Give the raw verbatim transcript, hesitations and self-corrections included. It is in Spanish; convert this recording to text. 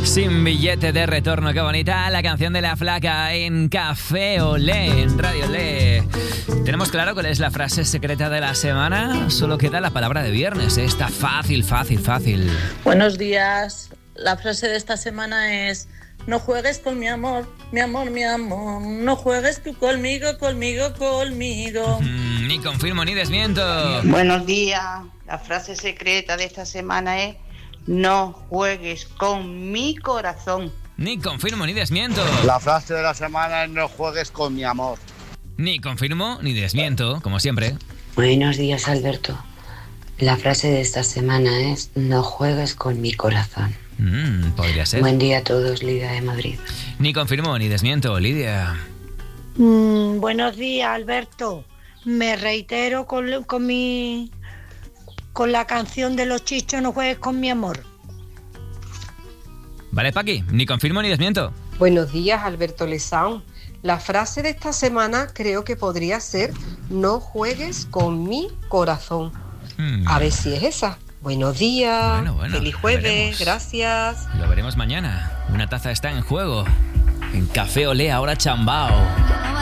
Sin billete de retorno, qué bonita la canción de La Flaca en Café Olé, en Radio Olé. ¿Tenemos claro cuál es la frase secreta de la semana? Solo queda la palabra de viernes, ¿eh? Está fácil, fácil, fácil. Buenos días. La frase de esta semana es: no juegues con mi amor, mi amor, mi amor. No juegues tú conmigo, conmigo, conmigo. Mm, ni confirmo ni desmiento. Buenos días. La frase secreta de esta semana es: no juegues con mi corazón. Ni confirmo ni desmiento. La frase de la semana es: no juegues con mi amor. Ni confirmo ni desmiento, como siempre. Buenos días, Alberto. La frase de esta semana es: no juegues con mi corazón. Mm, podría ser. Buen día a todos, Lidia de Madrid. Ni confirmo ni desmiento, Lidia. Mm, buenos días, Alberto. Me reitero con, con mi... con la canción de Los Chichos, no juegues con mi amor. Vale, Paqui, ni confirmo ni desmiento. Buenos días, Alberto Lezaun. La frase de esta semana creo que podría ser: no juegues con mi corazón. Hmm. A ver si es esa. Buenos días, bueno, bueno, feliz jueves, gracias. Lo veremos mañana. Una taza está en juego. En Café Olé, ahora Chambao.